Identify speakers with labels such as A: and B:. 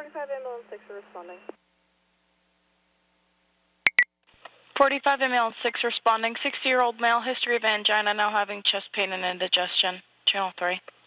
A: 45 ambulance 6 are responding.
B: 45 ambulance 6 responding. 60-year-old male, history of angina, now having chest pain and indigestion. Channel 3.